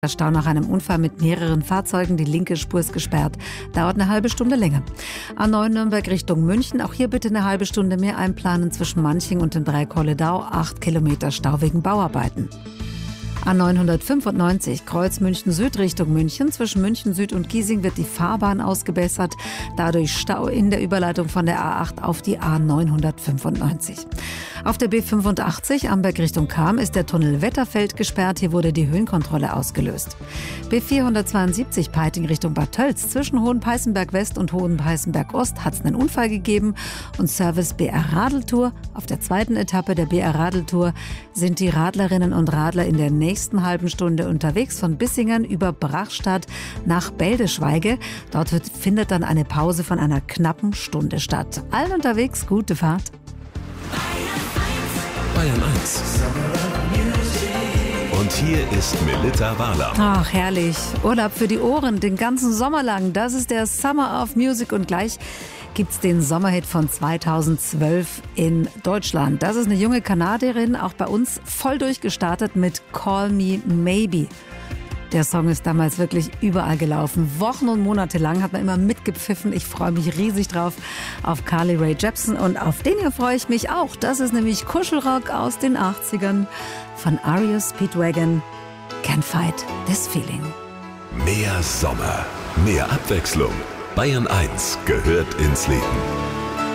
Der Stau nach einem Unfall mit mehreren Fahrzeugen, die linke Spur ist gesperrt. Dauert eine halbe Stunde länger. A9 Nürnberg Richtung München, auch hier bitte eine halbe Stunde mehr einplanen zwischen Manching und dem Dreieck Holledau. 8 Kilometer Stau wegen Bauarbeiten. A995 Kreuz München Süd Richtung München. Zwischen München Süd und Giesing wird die Fahrbahn ausgebessert. Dadurch Stau in der Überleitung von der A8 auf die A995. Auf der B85 Amberg Richtung Cham ist der Tunnel Wetterfeld gesperrt. Hier wurde die Höhenkontrolle ausgelöst. B472 Peiting Richtung Bad Tölz. Zwischen Hohenpeißenberg West und Hohenpeißenberg Ost hat es einen Unfall gegeben. Und Service BR Radeltour. Auf der zweiten Etappe der BR Radeltour sind die Radlerinnen und Radler in der nächsten halben Stunde unterwegs von Bissingen über Brachstadt nach Beldeschweige. Dort findet dann eine Pause von einer knappen Stunde statt. Allen unterwegs gute Fahrt. Bayern 1. Und hier ist Melitta Wahler. Ach, herrlich. Urlaub für die Ohren, den ganzen Sommer lang. Das ist der Summer of Music und gleich gibt's den Sommerhit von 2012 in Deutschland. Das ist eine junge Kanadierin, auch bei uns voll durchgestartet mit Call Me Maybe. Der Song ist damals wirklich überall gelaufen. Wochen und Monate lang hat man immer mitgepfiffen. Ich freue mich riesig drauf auf Carly Rae Jepsen und auf den hier freue ich mich auch. Das ist nämlich Kuschelrock aus den 80ern von REO Speedwagon. Can't Fight This Feeling. Mehr Sommer, mehr Abwechslung. Bayern 1 gehört ins Leben.